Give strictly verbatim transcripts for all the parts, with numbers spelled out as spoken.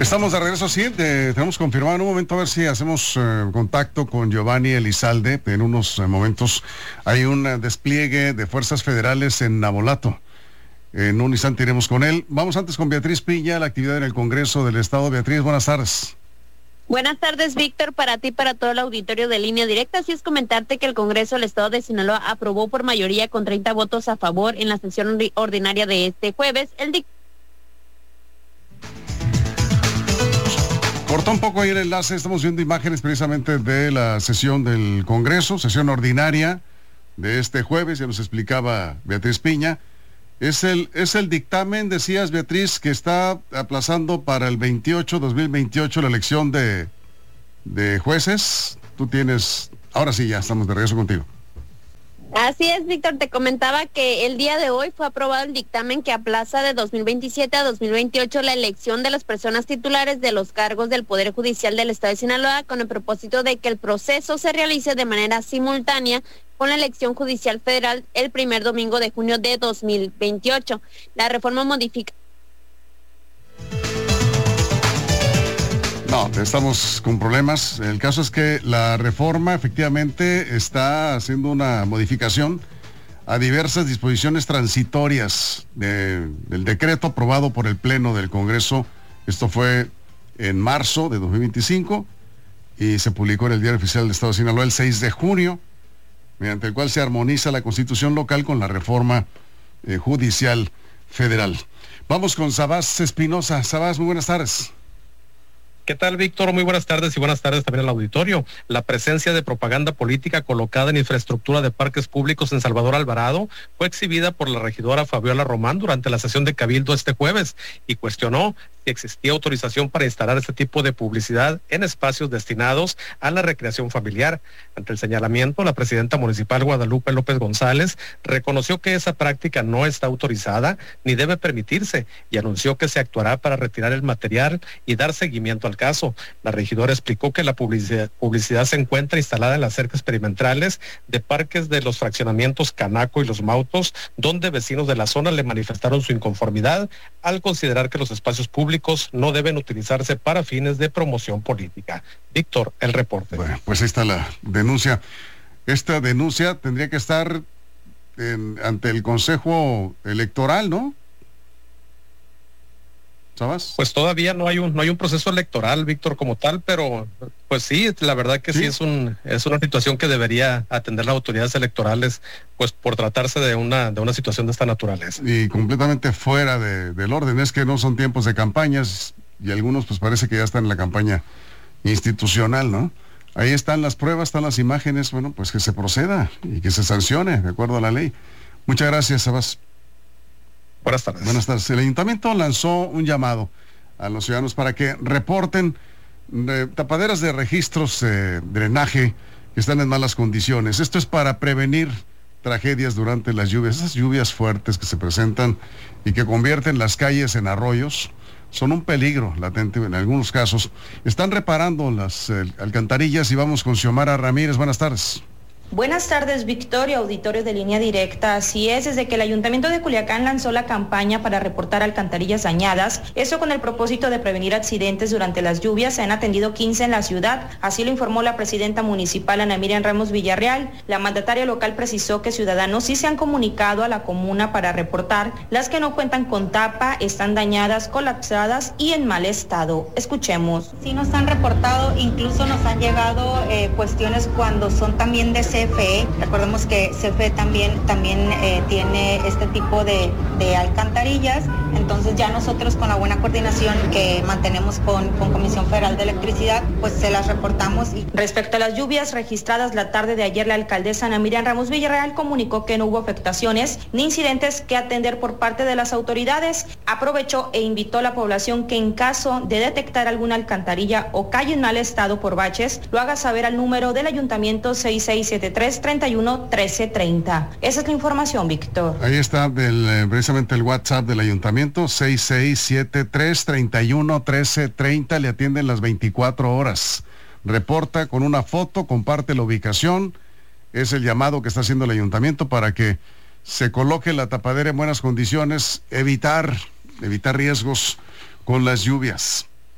Estamos de regreso, sí, te, tenemos confirmado en un momento a ver si hacemos eh, contacto con Giovanni Elizalde. En unos eh, momentos hay un eh, despliegue de fuerzas federales en Navolato. En un instante iremos con él. Vamos antes con Beatriz Piña, la actividad en el Congreso del Estado. Beatriz, buenas tardes. Buenas tardes, Víctor, para ti y para todo el auditorio de Línea Directa. Así es comentarte que el Congreso del Estado de Sinaloa aprobó por mayoría con treinta votos a favor en la sesión ordinaria de este jueves el dictamen. Cortó un poco ahí el enlace, estamos viendo imágenes precisamente de la sesión del Congreso, sesión ordinaria de este jueves, ya nos explicaba Beatriz Piña. Es el, es el dictamen, decías, Beatriz, que está aplazando para el veintiocho, dos mil veintiocho, la elección de, de jueces. Tú tienes, ahora sí ya estamos de regreso contigo. Así es, Víctor, te comentaba que el día de hoy fue aprobado el dictamen que aplaza de dos mil veintisiete a dos mil veintiocho la elección de las personas titulares de los cargos del Poder Judicial del Estado de Sinaloa, con el propósito de que el proceso se realice de manera simultánea con la elección judicial federal el primer domingo de junio de dos mil veintiocho. La reforma modifica... No, estamos con problemas. El caso es que la reforma efectivamente está haciendo una modificación a diversas disposiciones transitorias de, del decreto aprobado por el Pleno del Congreso. Esto fue en marzo de dos mil veinticinco y se publicó en el Diario Oficial del Estado de Sinaloa el seis de junio, mediante el cual se armoniza la Constitución local con la reforma eh, judicial federal. Vamos con Sabás Espinosa. Sabás, muy buenas tardes. ¿Qué tal, Víctor? Muy buenas tardes y buenas tardes también al auditorio. La presencia de propaganda política colocada en infraestructura de parques públicos en Salvador Alvarado fue exhibida por la regidora Fabiola Román durante la sesión de Cabildo este jueves y cuestionó si existía autorización para instalar este tipo de publicidad en espacios destinados a la recreación familiar. Ante el señalamiento, la presidenta municipal Guadalupe López González reconoció que esa práctica no está autorizada ni debe permitirse y anunció que se actuará para retirar el material y dar seguimiento al caso. La regidora explicó que la publicidad, publicidad se encuentra instalada en las cercas perimetrales de parques de los fraccionamientos Canaco y Los Mautos, donde vecinos de la zona le manifestaron su inconformidad al considerar que los espacios públicos no deben utilizarse para fines de promoción política. Víctor, el reporte. Bueno, pues ahí está la denuncia. Esta denuncia tendría que estar en, ante el Consejo Electoral, ¿no? ¿Sabes? Pues todavía no hay un no hay un proceso electoral, Víctor, como tal, pero pues sí, la verdad que sí, sí es un es una situación que debería atender las autoridades electorales, pues por tratarse de una de una situación de esta naturaleza. Y completamente fuera de, del orden, es que no son tiempos de campañas y algunos pues parece que ya están en la campaña institucional, ¿no? Ahí están las pruebas, están las imágenes, bueno, pues que se proceda y que se sancione de acuerdo a la ley. Muchas gracias, Sabás. Buenas tardes. Buenas tardes. El ayuntamiento lanzó un llamado a los ciudadanos para que reporten eh, tapaderas de registros, eh, drenaje, que están en malas condiciones. Esto es para prevenir tragedias durante las lluvias, esas lluvias fuertes que se presentan y que convierten las calles en arroyos. Son un peligro latente en algunos casos. Están reparando las eh, alcantarillas y vamos con Xiomara Ramírez. Buenas tardes. Buenas tardes, Victoria, auditorio de Línea Directa. Así es, desde que el Ayuntamiento de Culiacán lanzó la campaña para reportar alcantarillas dañadas, eso con el propósito de prevenir accidentes durante las lluvias, se han atendido quince en la ciudad. Así lo informó la presidenta municipal Ana Miriam Ramos Villarreal. La mandataria local precisó que ciudadanos sí se han comunicado a la comuna para reportar las que no cuentan con tapa, están dañadas, colapsadas y en mal estado. Escuchemos. Sí nos han reportado, incluso nos han llegado eh, cuestiones cuando son también de C F E. Recordemos que C F E también, también eh, tiene este tipo de, de alcantarillas, entonces ya nosotros con la buena coordinación que mantenemos con, con Comisión Federal de Electricidad, pues se las reportamos. Y... Respecto a las lluvias registradas la tarde de ayer, la alcaldesa Ana Miriam Ramos Villarreal comunicó que no hubo afectaciones ni incidentes que atender por parte de las autoridades. Aprovechó e invitó a la población que en caso de detectar alguna alcantarilla o calle en mal estado por baches, lo haga saber al número del ayuntamiento seis seis siete tres, treinta y uno, trece, treinta. Esa es la información, Víctor. Ahí está del, eh, precisamente el WhatsApp del ayuntamiento, seis seis siete tres, treinta y uno, trece, treinta, le atienden las veinticuatro horas. Reporta con una foto, comparte la ubicación, es el llamado que está haciendo el ayuntamiento para que se coloque la tapadera en buenas condiciones, evitar, evitar riesgos con las lluvias.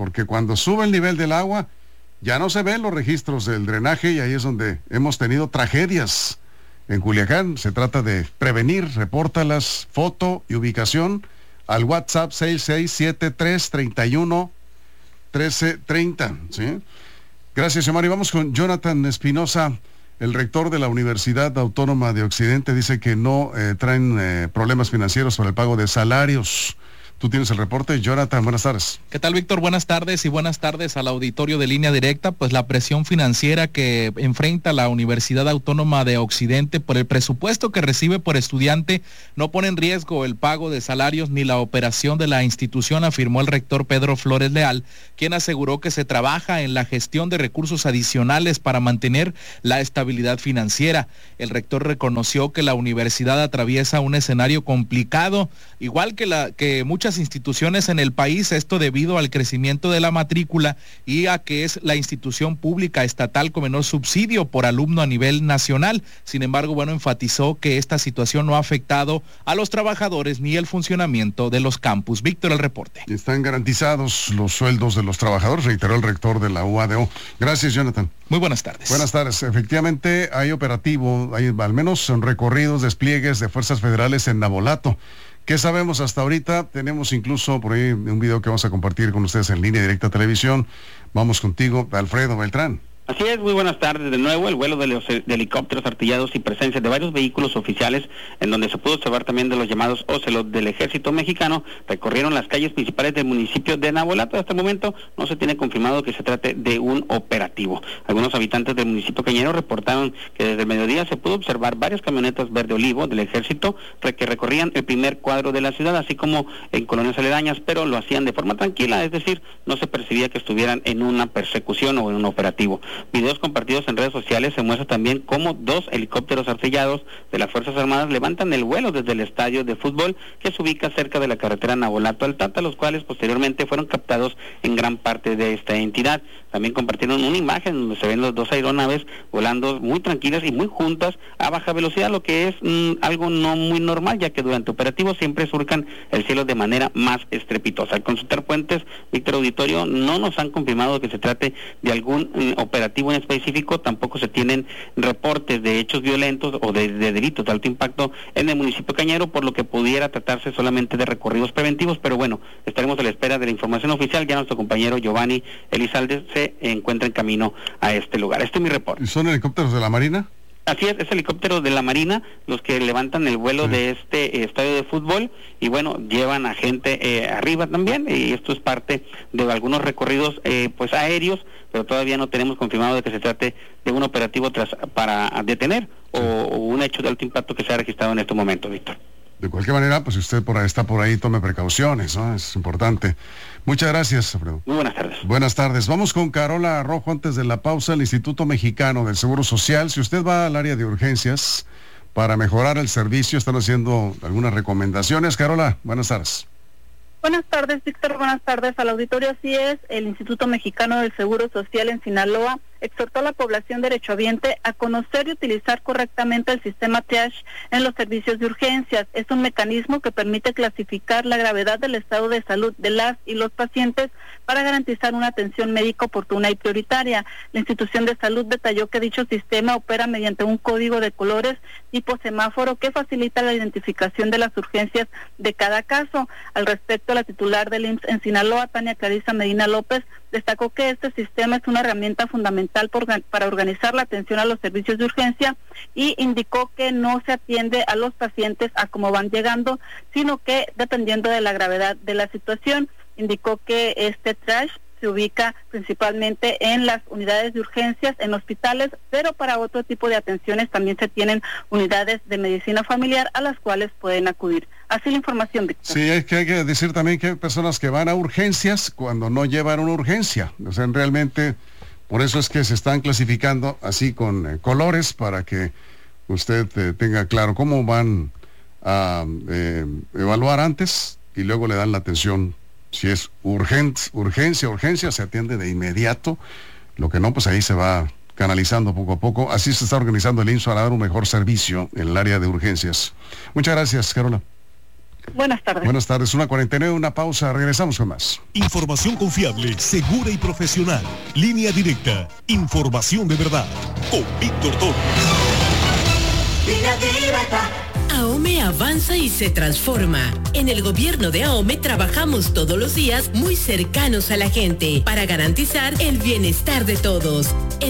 porque cuando sube el nivel del agua, ya no se ven los registros del drenaje y ahí es donde hemos tenido tragedias. En Culiacán se trata de prevenir, repórtalas, foto y ubicación al WhatsApp seis seis siete tres, tres uno, uno tres tres cero, ¿sí? Gracias, Omar. Y vamos con Jonathan Espinosa, el rector de la Universidad Autónoma de Occidente. Dice que no eh, traen eh, problemas financieros para el pago de salarios. Tú tienes el reporte, Jonathan, buenas tardes. ¿Qué tal, Víctor? Buenas tardes y buenas tardes al auditorio de Línea Directa. Pues la presión financiera que enfrenta la Universidad Autónoma de Occidente por el presupuesto que recibe por estudiante no pone en riesgo el pago de salarios ni la operación de la institución, afirmó el rector Pedro Flores Leal, quien aseguró que se trabaja en la gestión de recursos adicionales para mantener la estabilidad financiera. El rector reconoció que la universidad atraviesa un escenario complicado, igual que, la, que muchas instituciones en el país, esto debido al crecimiento de la matrícula y a que es la institución pública estatal con menor subsidio por alumno a nivel nacional. Sin embargo, bueno, enfatizó que esta situación no ha afectado a los trabajadores ni el funcionamiento de los campus. Víctor, el reporte. Están garantizados los sueldos de los trabajadores, reiteró el rector de la U A D O. Gracias, Jonathan. Muy buenas tardes. Buenas tardes. Efectivamente, hay operativo, hay al menos son recorridos, despliegues de fuerzas federales en Navolato. ¿Qué sabemos hasta ahorita? Tenemos incluso por ahí un video que vamos a compartir con ustedes en Línea Directa Televisión. Vamos contigo, Alfredo Beltrán. Así es, muy buenas tardes de nuevo. El vuelo de los de helicópteros artillados y presencia de varios vehículos oficiales, en donde se pudo observar también de los llamados Ocelot del Ejército Mexicano, recorrieron las calles principales del municipio de Navolato. Hasta el momento no se tiene confirmado que se trate de un operativo. Algunos habitantes del municipio cañero reportaron que desde el mediodía se pudo observar varias camionetas verde olivo del Ejército que recorrían el primer cuadro de la ciudad, así como en colonias aledañas, pero lo hacían de forma tranquila, es decir, no se percibía que estuvieran en una persecución o en un operativo. Videos compartidos en redes sociales se muestra también cómo dos helicópteros artillados de las Fuerzas Armadas levantan el vuelo desde el estadio de fútbol que se ubica cerca de la carretera Navolato al Tata, los cuales posteriormente fueron captados en gran parte de esta entidad. También compartieron una imagen donde se ven las dos aeronaves volando muy tranquilas y muy juntas a baja velocidad, lo que es mmm, algo no muy normal, ya que durante operativos siempre surcan el cielo de manera más estrepitosa. Al consultar fuentes, Víctor Auditorio, no nos han confirmado que se trate de algún mmm, operativo en específico, tampoco se tienen reportes de hechos violentos o de, de delitos de alto impacto en el municipio cañero, por lo que pudiera tratarse solamente de recorridos preventivos, pero bueno, estaremos a la espera de la información oficial. Ya nuestro compañero Giovanni Elizalde se encuentra en camino a este lugar. Este es mi reporte. ¿Son helicópteros de la Marina? Así es, es helicóptero de la Marina los que levantan el vuelo sí. de este eh, estadio de fútbol y bueno, llevan a gente eh, arriba también, y esto es parte de algunos recorridos eh, pues aéreos, pero todavía no tenemos confirmado de que se trate de un operativo tras, para detener sí. o, o un hecho de alto impacto que se ha registrado en este momento, Víctor. De cualquier manera, pues si usted por ahí está por ahí, tome precauciones, ¿no? Es importante. Muchas gracias, Alfredo. Muy buenas tardes. Buenas tardes. Vamos con Carola Rojo antes de la pausa. El Instituto Mexicano del Seguro Social. Si usted va al área de urgencias para mejorar el servicio, están haciendo algunas recomendaciones. Carola, buenas tardes. Buenas tardes, Víctor. Buenas tardes al auditorio. Así es, el Instituto Mexicano del Seguro Social en Sinaloa exhortó a la población derechohabiente a conocer y utilizar correctamente el sistema Triage en los servicios de urgencias. Es un mecanismo que permite clasificar la gravedad del estado de salud de las y los pacientes para garantizar una atención médica oportuna y prioritaria. La institución de salud detalló que dicho sistema opera mediante un código de colores tipo semáforo que facilita la identificación de las urgencias de cada caso. Al respecto, la titular del I M S S en Sinaloa, Tania Clarisa Medina López, destacó que este sistema es una herramienta fundamental por, para organizar la atención a los servicios de urgencia y indicó que no se atiende a los pacientes a cómo van llegando, sino que dependiendo de la gravedad de la situación. Indicó que este triage se ubica principalmente en las unidades de urgencias, en hospitales, pero para otro tipo de atenciones también se tienen unidades de medicina familiar a las cuales pueden acudir. Así la información, Víctor. Sí, es que hay que decir también que hay personas que van a urgencias cuando no llevan una urgencia. O sea, realmente, por eso es que se están clasificando así con eh, colores para que usted eh, tenga claro cómo van a eh, evaluar antes y luego le dan la atención. Si es urgente, urgencia, urgencia, se atiende de inmediato. Lo que no, pues ahí se va canalizando poco a poco. Así se está organizando el I M S S para dar un mejor servicio en el área de urgencias. Muchas gracias, Carola. Buenas tardes. Buenas tardes, una cuarenta y nueve, una pausa, regresamos con más. Información confiable, segura y profesional. Línea Directa, información de verdad. Con Víctor Torres. Línea Directa. AOME avanza y se transforma. En el gobierno de AOME trabajamos todos los días muy cercanos a la gente para garantizar el bienestar de todos. El